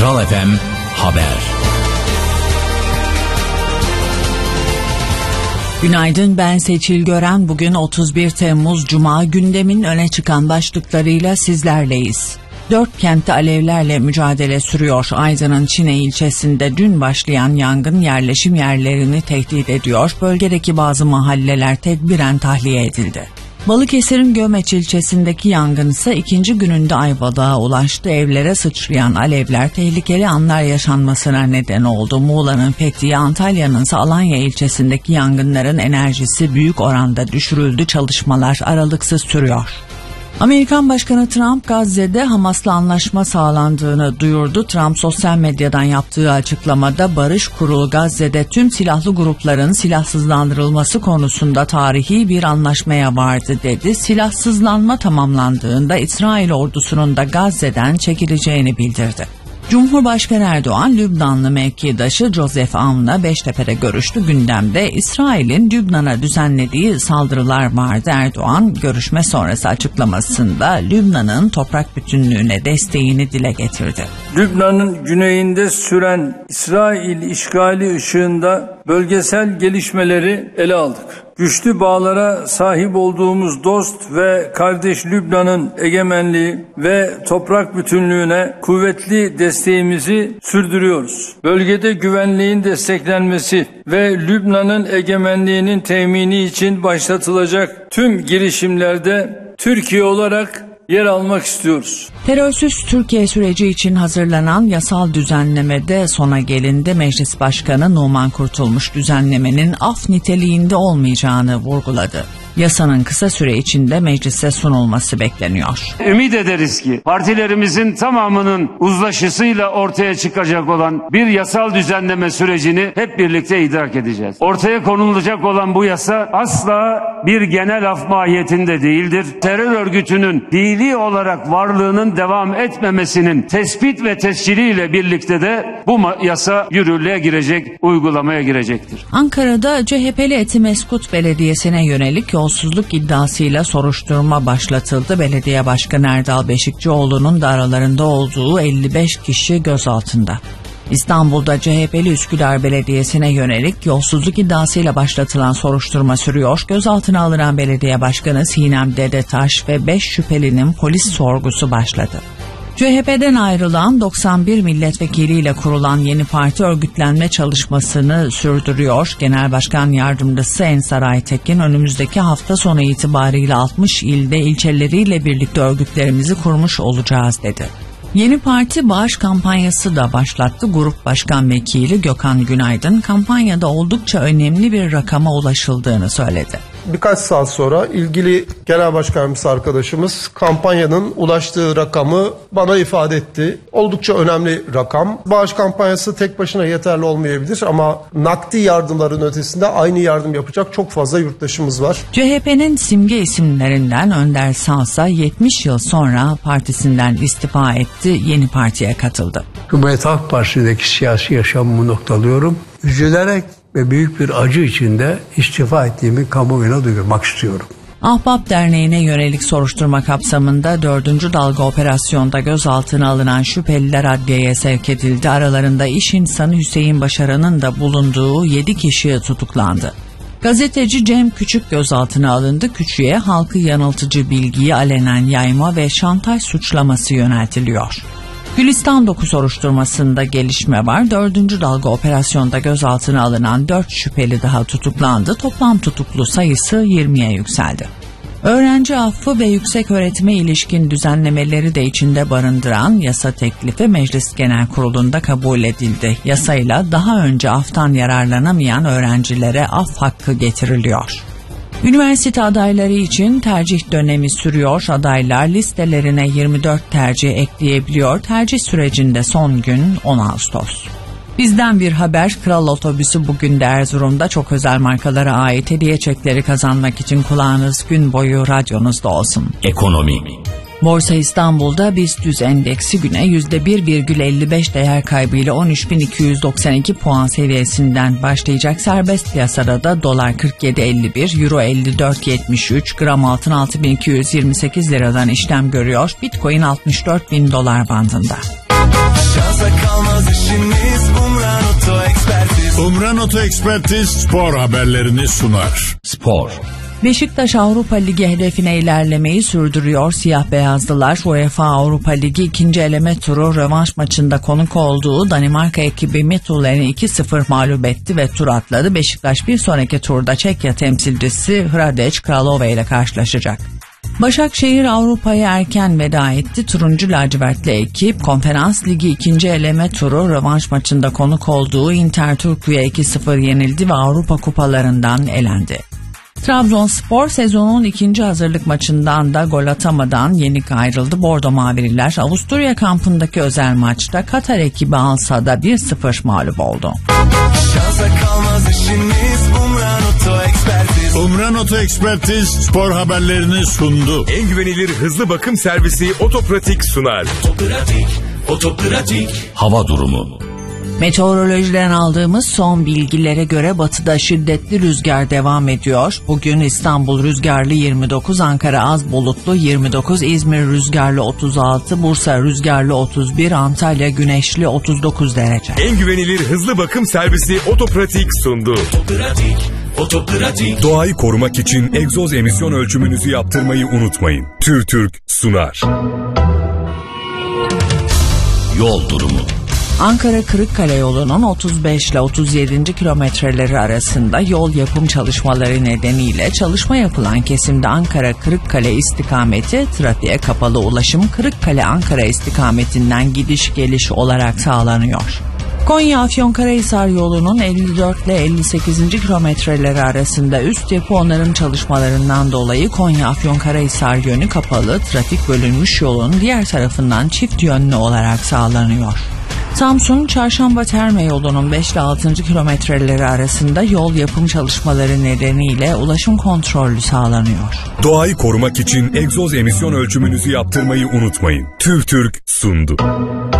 Kral FM Haber. Günaydın, ben Seçil Gören. Bugün 31 Temmuz Cuma, gündemin öne çıkan başlıklarıyla sizlerleyiz. 4 kentte alevlerle mücadele sürüyor. Aydın'ın Çine ilçesinde dün başlayan yangın yerleşim yerlerini tehdit ediyor. Bölgedeki bazı mahalleler tedbiren tahliye edildi. Balıkesir'in Gömeç ilçesindeki yangın ise ikinci gününde Ayvalık'a ulaştı. Evlere sıçrayan alevler tehlikeli anlar yaşanmasına neden oldu. Muğla'nın Fethiye, Antalya'nın ise Alanya ilçesindeki yangınların enerjisi büyük oranda düşürüldü. Çalışmalar aralıksız sürüyor. Amerikan Başkanı Trump, Gazze'de Hamas'la anlaşma sağlandığını duyurdu. Trump sosyal medyadan yaptığı açıklamada barış kurulu Gazze'de tüm silahlı grupların silahsızlandırılması konusunda tarihi bir anlaşmaya vardı dedi. Silahsızlanma tamamlandığında İsrail ordusunun da Gazze'den çekileceğini bildirdi. Cumhurbaşkanı Erdoğan, Lübnanlı mevkidaşı Joseph Aoun'la Beştepe'de görüştü. Gündemde İsrail'in Lübnan'a düzenlediği saldırılar vardı. Erdoğan, görüşme sonrası açıklamasında Lübnan'ın toprak bütünlüğüne desteğini dile getirdi. Lübnan'ın güneyinde süren İsrail işgali ışığında bölgesel gelişmeleri ele aldık. Güçlü bağlara sahip olduğumuz dost ve kardeş Lübnan'ın egemenliği ve toprak bütünlüğüne kuvvetli desteğimizi sürdürüyoruz. Bölgede güvenliğin desteklenmesi ve Lübnan'ın egemenliğinin temini için başlatılacak tüm girişimlerde Türkiye olarak yer almak istiyoruz. Terörsüz Türkiye süreci için hazırlanan yasal düzenlemede sona gelindi. Meclis Başkanı Numan Kurtulmuş düzenlemenin af niteliğinde olmayacağını vurguladı. Yasanın kısa süre içinde meclise sunulması bekleniyor. Ümit ederiz ki partilerimizin tamamının uzlaşısıyla ortaya çıkacak olan bir yasal düzenleme sürecini hep birlikte idrak edeceğiz. Ortaya konulacak olan bu yasa asla bir genel af mahiyetinde değildir. Terör örgütünün fiili olarak varlığının devam etmemesinin tespit ve tesciliyle birlikte de bu yasa yürürlüğe girecek, uygulamaya girecektir. Ankara'da CHP'li Etimeskut Belediyesi'ne yönelik yolsuzluk iddiasıyla soruşturma başlatıldı. Belediye Başkanı Erdal Beşikçioğlu'nun da aralarında olduğu 55 kişi gözaltında. İstanbul'da CHP'li Üsküdar Belediyesi'ne yönelik yolsuzluk iddiasıyla başlatılan soruşturma sürüyor. Gözaltına alınan belediye başkanı Sinem Dedetaş ve 5 şüphelinin polis sorgusu başladı. CHP'den ayrılan 91 milletvekiliyle kurulan yeni parti örgütlenme çalışmasını sürdürüyor. Genel Başkan Yardımcısı Ensar Aytekin, önümüzdeki hafta sonu itibariyle 60 ilde ilçeleriyle birlikte örgütlerimizi kurmuş olacağız dedi. Yeni parti bağış kampanyası da başlattı. Grup Başkan Vekili Gökhan Günaydın, kampanyada oldukça önemli bir rakama ulaşıldığını söyledi. Birkaç saat sonra ilgili genel başkanımız arkadaşımız kampanyanın ulaştığı rakamı bana ifade etti. Oldukça önemli rakam. Bağış kampanyası tek başına yeterli olmayabilir ama nakdi yardımların ötesinde aynı yardım yapacak çok fazla yurttaşımız var. CHP'nin simge isimlerinden Önder Sağsa 70 yıl sonra partisinden istifa etti, yeni partiye katıldı. Cumhuriyet Halk Partisi'ndeki siyasi yaşamımı noktalıyorum. Üzülerek ve büyük bir acı içinde istifa ettiğimi kamuoyuna duyurmak istiyorum. Ahbap Derneği'ne yönelik soruşturma kapsamında 4. dalga operasyonda gözaltına alınan şüpheliler adliyeye sevk edildi. Aralarında iş insanı Hüseyin Başaran'ın da bulunduğu 7 kişi tutuklandı. Gazeteci Cem Küçük gözaltına alındı. Küçük'e halkı yanıltıcı bilgiyi alenen yayma ve şantaj suçlaması yöneltiliyor. Gülistan Doku soruşturmasında gelişme var. 4. dalga operasyonda gözaltına alınan 4 şüpheli daha tutuklandı. Toplam tutuklu sayısı 20'ye yükseldi. Öğrenci affı ve yüksek öğretime ilişkin düzenlemeleri de içinde barındıran yasa teklifi Meclis Genel Kurulu'nda kabul edildi. Yasayla daha önce aftan yararlanamayan öğrencilere af hakkı getiriliyor. Üniversite adayları için tercih dönemi sürüyor. Adaylar listelerine 24 tercih ekleyebiliyor. Tercih sürecinde son gün 10 Ağustos. Bizden bir haber, Kral Otobüsü bugün de Erzurum'da çok özel markalara ait hediye çekleri kazanmak için kulağınız gün boyu radyonuzda olsun. Ekonomi. Borsa İstanbul'da BIST endeksi güne %1,55 değer kaybıyla 13.292 puan seviyesinden başlayacak. Serbest piyasada da dolar 47.51, euro 54.73, gram altın 6.228 liradan işlem görüyor. Bitcoin 64.000 dolar bandında. Şansa kalmaz işimiz. Umran Oto Ekspertiz. Umran Oto Ekspertiz spor haberlerini sunar. Spor. Beşiktaş Avrupa Ligi hedefine ilerlemeyi sürdürüyor. Siyah beyazlılar UEFA Avrupa Ligi ikinci eleme turu rövanş maçında konuk olduğu Danimarka ekibi Midtjylland'ı 2-0 mağlup etti ve tur atladı. Beşiktaş bir sonraki turda Çekya temsilcisi Hradec Kralove ile karşılaşacak. Başakşehir Avrupa'ya erken veda etti. Turuncu lacivertli ekip Konferans Ligi ikinci eleme turu rövanş maçında konuk olduğu Inter Turku'ya 2-0 yenildi ve Avrupa kupalarından elendi. Trabzonspor sezonun ikinci hazırlık maçından da gol atamadan yenik ayrıldı. Bordo Mavililer Avusturya kampındaki özel maçta Katar ekibi Al-Sadd'a 1-0 mağlup oldu. Şansa kalmaz işimiz. Umran Oto Ekspertiz. Umran Oto Ekspertiz spor haberlerini sundu. En güvenilir hızlı bakım servisi Otopratik sunar. Otopratik. Hava durumu. Meteorolojiden aldığımız son bilgilere göre batıda şiddetli rüzgar devam ediyor. Bugün İstanbul rüzgarlı 29, Ankara az bulutlu 29, İzmir rüzgarlı 36, Bursa rüzgarlı 31, Antalya güneşli 39 derece. En güvenilir hızlı bakım servisi Otopratik sundu. Otopratik. Doğayı korumak için egzoz emisyon ölçümünüzü yaptırmayı unutmayın. TÜRTÜRK sunar. Yol durumu. Ankara-Kırıkkale yolunun 35 ile 37. kilometreleri arasında yol yapım çalışmaları nedeniyle çalışma yapılan kesimde Ankara-Kırıkkale istikameti trafiğe kapalı, ulaşım Kırıkkale-Ankara istikametinden gidiş geliş olarak sağlanıyor. Konya-Afyonkarahisar yolunun 54 ile 58. kilometreleri arasında üst yapı onarım çalışmalarından dolayı Konya-Afyonkarahisar yönü kapalı, trafik bölünmüş yolun diğer tarafından çift yönlü olarak sağlanıyor. Samsun Çarşamba Terme yolunun 5 ile 6. kilometreleri arasında yol yapım çalışmaları nedeniyle ulaşım kontrollü sağlanıyor. Doğayı korumak için egzoz emisyon ölçümünüzü yaptırmayı unutmayın. TÜRTÜRK sundu.